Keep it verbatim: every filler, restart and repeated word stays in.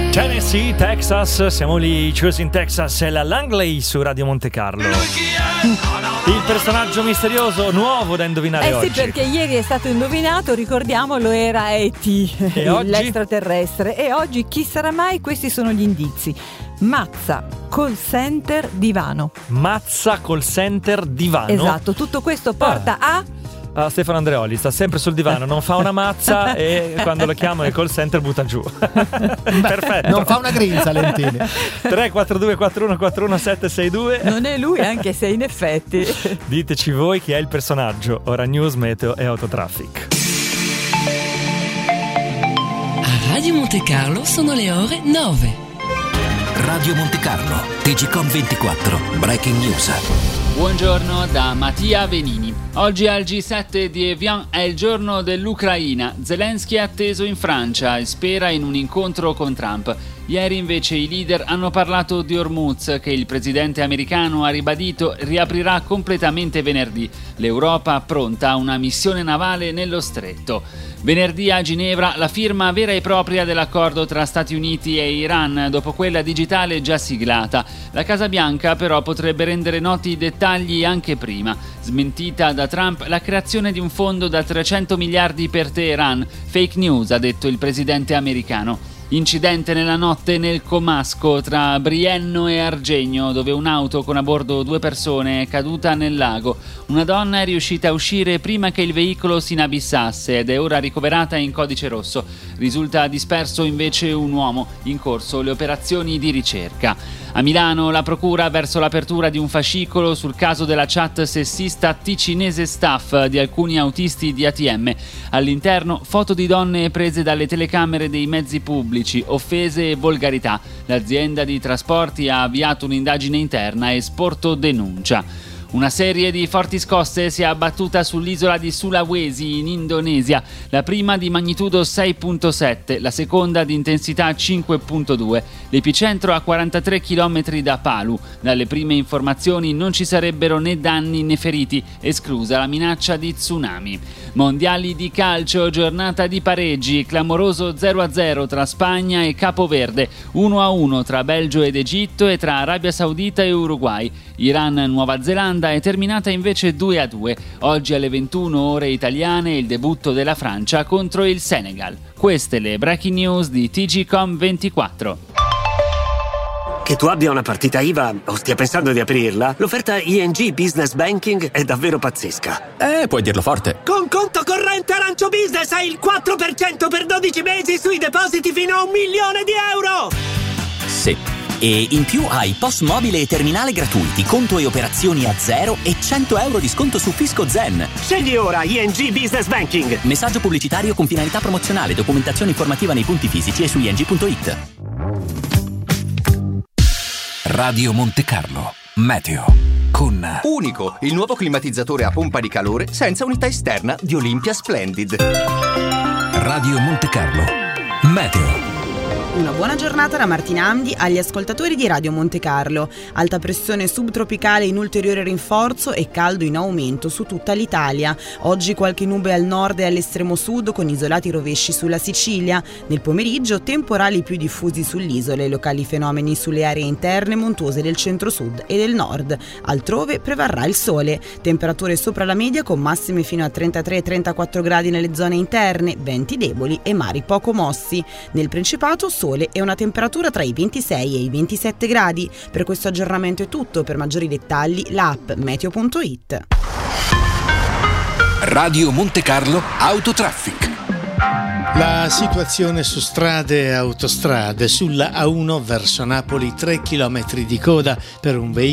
Tennessee, Texas, siamo lì, Choosing Texas, è la Langley su Radio Monte Carlo. Il personaggio misterioso nuovo da indovinare eh oggi. Eh sì, perché ieri è stato indovinato, ricordiamolo, era E T, e oggi? l'extraterrestre. E oggi chi sarà mai? Questi sono gli indizi. Mazza, call center, divano. Mazza, call center, divano. Esatto, tutto questo porta ah. a... Uh, Stefano Andreoli sta sempre sul divano, non fa una mazza e quando lo chiamo il call center butta giù. Perfetto. Non fa una grinza, Lentini. tre quattro due quattro uno quattro uno sette sei due. Non è lui, anche se in effetti. Diteci voi chi è il personaggio. Ora news, meteo e autotraffic. A Radio Monte Carlo sono le ore nove. Radio Monte Carlo, T G Com ventiquattro, Breaking News. Buongiorno da Mattia Venini. Oggi al G sette di Evian è il giorno dell'Ucraina. Zelensky è atteso in Francia e spera in un incontro con Trump. Ieri invece i leader hanno parlato di Hormuz, che il presidente americano ha ribadito riaprirà completamente venerdì. L'Europa pronta a una missione navale nello stretto. Venerdì a Ginevra la firma vera e propria dell'accordo tra Stati Uniti e Iran, dopo quella digitale già siglata. La Casa Bianca però potrebbe rendere noti i dettagli anche prima. Smentita da Trump la creazione di un fondo da trecento miliardi per Teheran. Fake news, ha detto il presidente americano. Incidente nella notte nel Comasco tra Brienno e Argegno, dove un'auto con a bordo due persone è caduta nel lago. Una donna è riuscita a uscire prima che il veicolo si inabissasse ed è ora ricoverata in codice rosso. Risulta disperso invece un uomo, in corso le operazioni di ricerca. A Milano la procura verso l'apertura di un fascicolo sul caso della chat sessista ticinese staff di alcuni autisti di A T M. All'interno foto di donne prese dalle telecamere dei mezzi pubblici, offese e volgarità. L'azienda di trasporti ha avviato un'indagine interna e sporto denuncia. Una serie di forti scosse si è abbattuta sull'isola di Sulawesi in Indonesia, la prima di magnitudo sei virgola sette, la seconda di intensità cinque virgola due. L'epicentro a quarantatré chilometri da Palu. Dalle prime informazioni non ci sarebbero né danni né feriti, esclusa la minaccia di tsunami. Mondiali di calcio, giornata di pareggi, clamoroso zero a zero tra Spagna e Capoverde, uno a uno tra Belgio ed Egitto e tra Arabia Saudita e Uruguay. Iran-Nuova Zelanda è terminata invece due a due. Oggi alle ventuno ore italiane il debutto della Francia contro il Senegal. Queste le breaking news di T G Com ventiquattro. Che tu abbia una partita I V A o stia pensando di aprirla, l'offerta I N G Business Banking è davvero pazzesca. Eh, puoi dirlo forte. Con conto corrente Arancio Business hai il quattro per cento per dodici mesi sui depositi fino a un milione di euro! Sì. E in più hai P O S mobile e terminale gratuiti, conto e operazioni a zero e cento euro di sconto su Fisco Zen. Scegli ora I N G Business Banking. Messaggio pubblicitario con finalità promozionale, documentazione informativa nei punti fisici e su i n g punto i t. Radio Monte Carlo, meteo. Con Unico, il nuovo climatizzatore a pompa di calore senza unità esterna di Olympia Splendid. Radio Monte Carlo, meteo. Una buona giornata da Martina Amdi agli ascoltatori di Radio Monte Carlo. Alta pressione subtropicale in ulteriore rinforzo e caldo in aumento su tutta l'Italia. Oggi qualche nube al nord e all'estremo sud con isolati rovesci sulla Sicilia. Nel pomeriggio temporali più diffusi sull'isola e locali fenomeni sulle aree interne montuose del centro-sud e del nord. Altrove prevarrà il sole. Temperature sopra la media con massime fino a trentatré trentaquattro gradi nelle zone interne, venti deboli e mari poco mossi. Nel Principato sole e una temperatura tra i ventisei e i ventisette gradi. Per questo aggiornamento è tutto. Per maggiori dettagli l'app meteo punto i t. Radio Monte Carlo Autotraffic. La situazione su strade e autostrade: sulla A uno verso Napoli tre chilometri di coda per un veicolo